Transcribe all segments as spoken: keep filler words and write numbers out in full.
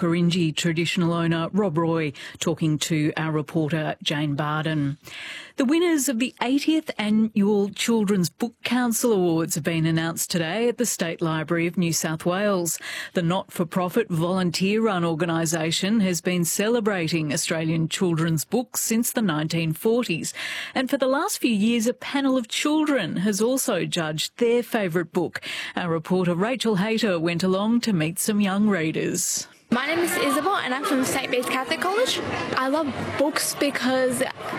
Gurindji traditional owner Rob Roy talking to our reporter Jane Barden. The winners of the eightieth Annual Children's Book Council Awards have been announced today at the State Library of New South Wales. The not-for-profit volunteer-run organisation has been celebrating Australian children's books since the nineteen forties, and for the last few years a panel of children has also judged their favourite book. Our reporter Rachel Hayter went along to meet some young readers. My name is Isabel and I'm from Saint Bede's Catholic College. I love books because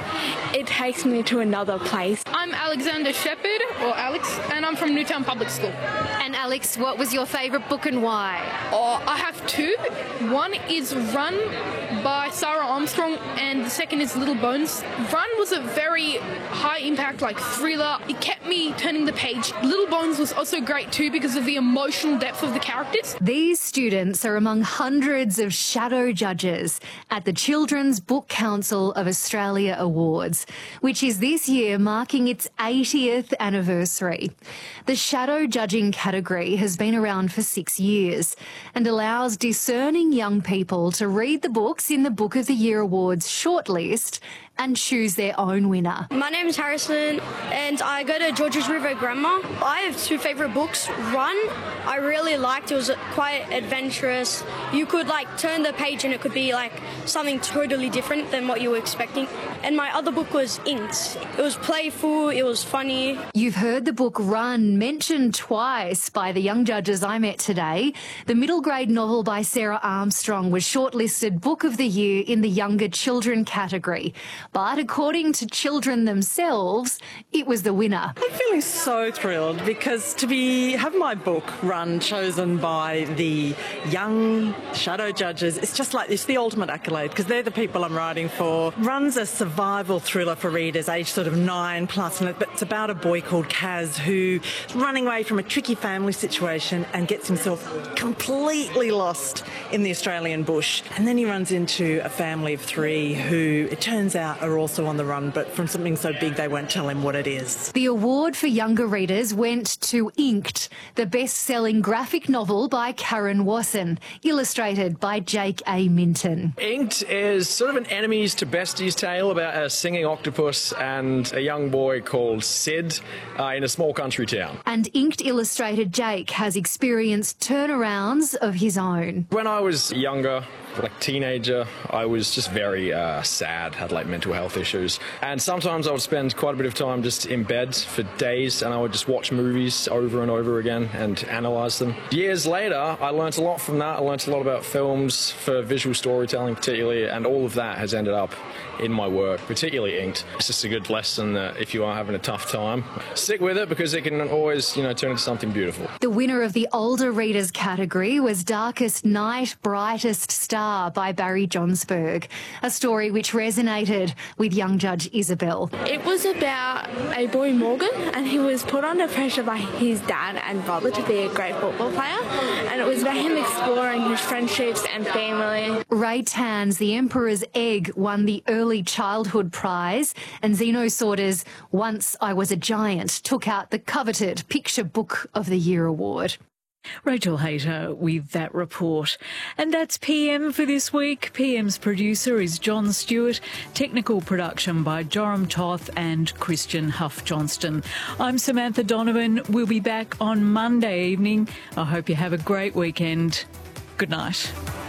it takes me to another place. I'm Alexander Shepherd, or Alex, and I'm from Newtown Public School. And Alex, what was your favourite book and why? Oh, I have two. One is Run by Sarah Armstrong and the second is Little Bones. Run was a very high impact like thriller. It kept me turning the page. Little Bones was also great too because of the emotional depth of the characters. These students are among hundreds of shadow judges at the Children's Book Council of Australia Awards, which is this year marking its eightieth anniversary. The shadow judging category has been around for six years and allows discerning young people to read the books in the Book of the Year Awards shortlist and choose their own winner. My name is Harrison and I go to Georges River Grammar. I have two favourite books. Run, I really liked. It was quite adventurous. You could like turn the page and it could be like something totally different than what you were expecting. And my other book was Inked. It was playful, it was funny. You've heard the book Run mentioned twice by the young judges I met today. The middle grade novel by Sarah Armstrong was shortlisted Book of the Year in the Younger Children category. But according to children themselves, it was the winner. I'm feeling so thrilled because to be have my book Run chosen by the young shadow judges, it's just like it's the ultimate accolade because they're the people I'm writing for. Run's a survival thriller for readers aged sort of nine plus, and it's about a boy called Kaz who's running away from a tricky family situation and gets himself completely lost in the Australian bush. And then he runs into a family of three who, it turns out, are also on the run, but from something so big they won't tell him what it is. The award for younger readers went to Inked, the best-selling graphic novel by Karen Wasson, illustrated by Jake A. Minton. Inked is sort of an enemies to besties tale about a singing octopus and a young boy called Sid uh, in a small country town. And Inked illustrator Jake has experienced turnarounds of his own. When I was younger, like teenager, I was just very uh, sad, had like mental health issues. And sometimes I would spend quite a bit of time just in bed for days and I would just watch movies over and over again and analyse them. Years later, I learnt a lot from that. I learnt a lot about films for visual storytelling particularly, and all of that has ended up in my work, particularly Inked. It's just a good lesson that if you are having a tough time, stick with it because it can always, you know, turn into something beautiful. The winner of the older readers category was Darkest Night, Brightest Star by Barry Johnsberg, a story which resonated with young judge Isabel. It was about a boy, Morgan, and he was put under pressure by his dad and brother to be a great football player, and it was about him exploring his friendships and family. Ray Tan's The Emperor's Egg won the Early Childhood Prize, and Zeno Sorda's Once I Was a Giant took out the coveted Picture Book of the Year award. Rachel Hayter with that report. And that's P M for this week. P M's producer is John Stewart. Technical production by Joram Toth and Christian Huff Johnston. I'm Samantha Donovan. We'll be back on Monday evening. I hope you have a great weekend. Good night.